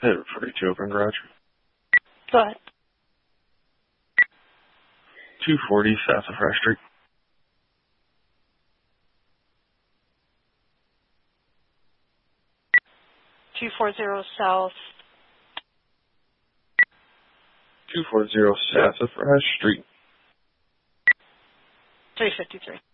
Hey, refer to open garage. Go ahead. 240 south of Fresh Street. 240 South. 240 south of Fresh Street. 353.